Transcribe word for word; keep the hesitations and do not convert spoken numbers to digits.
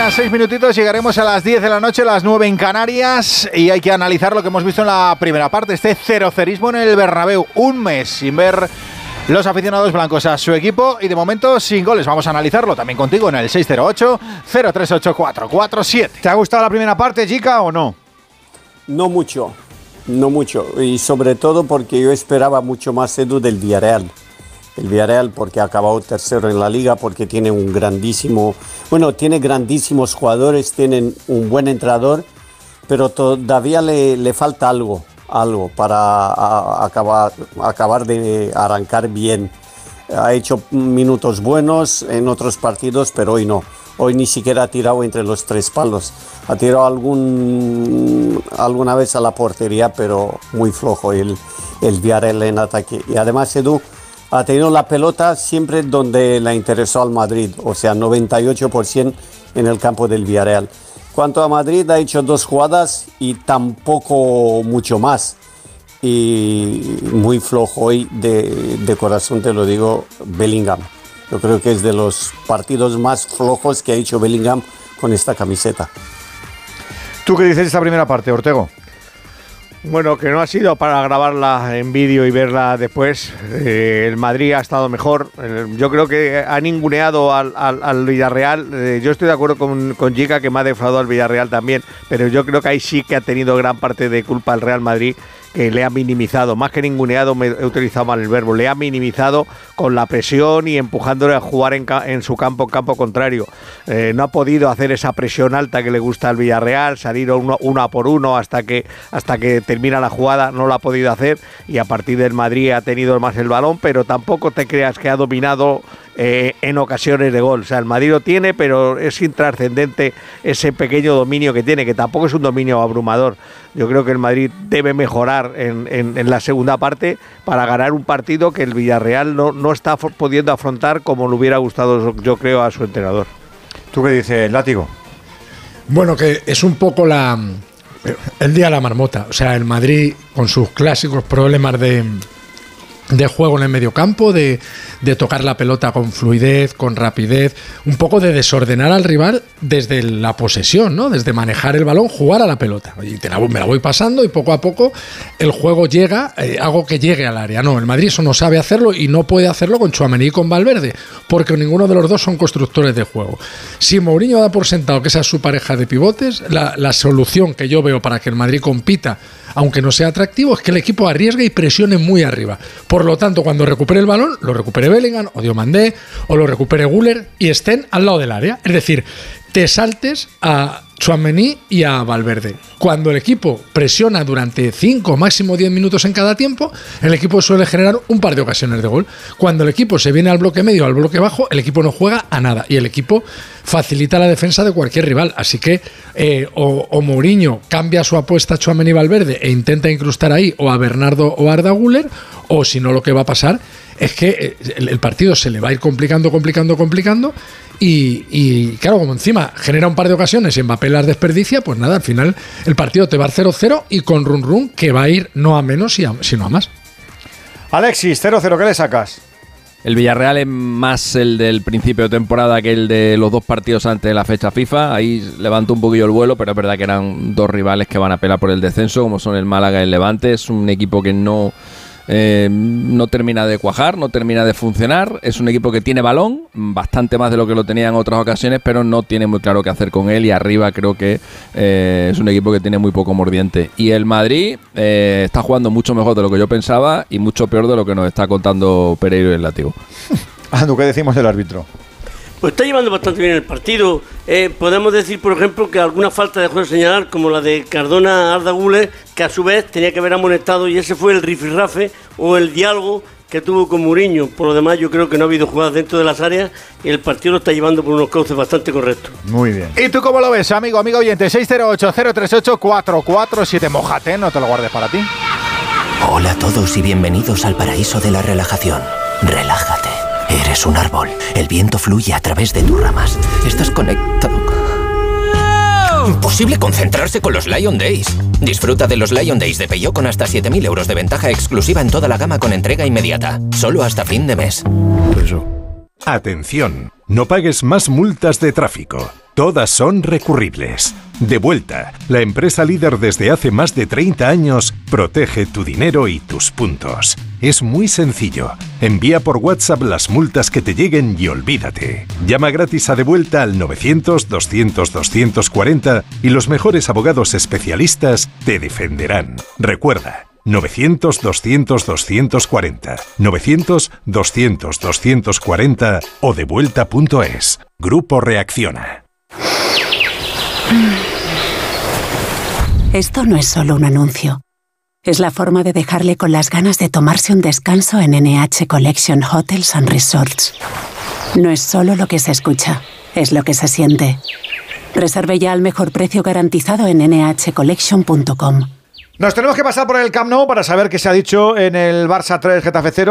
apenas seis minutitos llegaremos a las diez de la noche, las nueve en Canarias, y hay que analizar lo que hemos visto en la primera parte, este cerocerismo en el Bernabéu. Un mes sin ver los aficionados blancos a su equipo y de momento sin goles. Vamos a analizarlo también contigo en el seis cero ocho, cero tres ocho cuatro cuatro siete. ¿Te ha gustado la primera parte, chica, o no? No mucho, no mucho. Y sobre todo porque yo esperaba mucho más, Edu, del Villarreal. El Villarreal porque ha acabado tercero en la liga, porque tiene un grandísimo... Bueno, tiene grandísimos jugadores, tienen un buen entrenador, pero todavía le, le falta algo, algo para a, acabar, acabar de arrancar bien. Ha hecho minutos buenos en otros partidos, pero hoy no. Hoy ni siquiera ha tirado entre los tres palos. Ha tirado algún, alguna vez a la portería, pero muy flojo el, el Villarreal en ataque. Y además, Edu, ha tenido la pelota siempre donde la interesó al Madrid, o sea, noventa y ocho por ciento en el campo del Villarreal. Cuanto a Madrid, ha hecho dos jugadas y tampoco mucho más. Y muy flojo hoy, de, de corazón te lo digo, Bellingham. Yo creo que es de los partidos más flojos que ha hecho Bellingham con esta camiseta. ¿Tú qué dices de esta primera parte, Ortego? Bueno, que no ha sido para grabarla en vídeo y verla después. Eh, el Madrid ha estado mejor. Eh, yo creo que ha ninguneado al, al, al Villarreal. Eh, yo estoy de acuerdo con, con Gica, que me ha defraudado al Villarreal también, pero yo creo que ahí sí que ha tenido gran parte de culpa el Real Madrid, que le ha minimizado, más que ninguneado, me he utilizado mal el verbo, le ha minimizado con la presión y empujándole a jugar en, en su campo, campo contrario. Eh, no ha podido hacer esa presión alta que le gusta al Villarreal, salir uno, uno a por uno hasta que, hasta que termina la jugada, no lo ha podido hacer, y a partir del Madrid ha tenido más el balón, pero tampoco te creas que ha dominado eh, en ocasiones de gol. O sea, el Madrid lo tiene, pero es intrascendente ese pequeño dominio que tiene, que tampoco es un dominio abrumador. Yo creo que el Madrid debe mejorar en, en, en la segunda parte para ganar un partido que el Villarreal no, no está pudiendo afrontar como le hubiera gustado, yo creo, a su entrenador. ¿Tú qué dices, Látigo? Bueno, que es un poco la el día de la marmota. O sea, el Madrid con sus clásicos problemas de... de juego en el mediocampo, de, de tocar la pelota con fluidez, con rapidez, un poco de desordenar al rival desde la posesión, ¿no? Desde manejar el balón, jugar a la pelota. Y te la, me la voy pasando y poco a poco el juego llega, eh, hago que llegue al área. No, el Madrid eso no sabe hacerlo y no puede hacerlo con Tchouaméni y con Valverde, porque ninguno de los dos son constructores de juego. Si Mourinho da por sentado que esa es su pareja de pivotes, la, la solución que yo veo para que el Madrid compita, aunque no sea atractivo, es que el equipo arriesgue y presione muy arriba. Por lo tanto, cuando recupere el balón, lo recupere Bellingham o Diomandé o lo recupere Güler y estén al lado del área. Es decir, te saltes a Tchouaméni y a Valverde. Cuando el equipo presiona durante cinco, máximo diez minutos en cada tiempo, el equipo suele generar un par de ocasiones de gol. Cuando el equipo se viene al bloque medio o al bloque bajo, el equipo no juega a nada y el equipo facilita la defensa de cualquier rival. Así que eh, o, o Mourinho cambia su apuesta a Tchouaméni y Valverde e intenta incrustar ahí o a Bernardo o a Arda Güler, o si no, lo que va a pasar es que el, el partido se le va a ir complicando, complicando, complicando y, y claro, como encima genera un par de ocasiones y Mbappé las desperdicia, pues nada, al final el partido te va al cero cero y con run run que va a ir no a menos sino a más. Alexis, cero cero, ¿qué le sacas? El Villarreal es más el del principio de temporada que el de los dos partidos antes de la fecha FIFA. Ahí levantó un poquillo el vuelo, pero es verdad que eran dos rivales que van a pelear por el descenso, como son el Málaga y el Levante. Es un equipo que no... Eh, no termina de cuajar, no termina de funcionar. Es un equipo que tiene balón, bastante más de lo que lo tenía en otras ocasiones, pero no tiene muy claro qué hacer con él, y arriba creo que eh, es un equipo que tiene muy poco mordiente. Y el Madrid eh, está jugando mucho mejor de lo que yo pensaba y mucho peor de lo que nos está contando Pereiro y el Látigo. Andu, ¿qué decimos del árbitro? Pues está llevando bastante bien el partido. Eh, podemos decir, por ejemplo, que alguna falta dejó de señalar, como la de Cardona a Arda Güler, que a su vez tenía que haber amonestado, y ese fue el rifirrafe o el diálogo que tuvo con Mourinho. Por lo demás, yo creo que no ha habido jugadas dentro de las áreas y el partido lo está llevando por unos cauces bastante correctos. Muy bien. ¿Y tú cómo lo ves, amigo, amigo oyente? seis cero ocho, cero tres ocho, cuatro cuatro siete. Mójate, no te lo guardes para ti. Hola a todos y bienvenidos al paraíso de la relajación. Relájate. Eres un árbol. El viento fluye a través de tus ramas. Estás conectado. Imposible concentrarse con los Lion Days. Disfruta de los Lion Days de Peugeot con hasta siete mil euros de ventaja exclusiva en toda la gama con entrega inmediata. Solo hasta fin de mes. Atención, no pagues más multas de tráfico. Todas son recurribles. Devuelta, la empresa líder desde hace más de treinta años, protege tu dinero y tus puntos. Es muy sencillo. Envía por WhatsApp las multas que te lleguen y olvídate. Llama gratis a Devuelta al novecientos, doscientos, doscientos cuarenta y los mejores abogados especialistas te defenderán. Recuerda, novecientos, doscientos, doscientos cuarenta, novecientos, doscientos, doscientos cuarenta o devuelta punto es. Grupo Reacciona. Esto no es solo un anuncio. Es la forma de dejarle con las ganas de tomarse un descanso en N H Collection Hotels and Resorts. No es solo lo que se escucha, es lo que se siente. Reserve ya al mejor precio garantizado en ene hache collection punto com. Nos tenemos que pasar por el Camp Nou para saber qué se ha dicho en el Barça tres Getafe cero.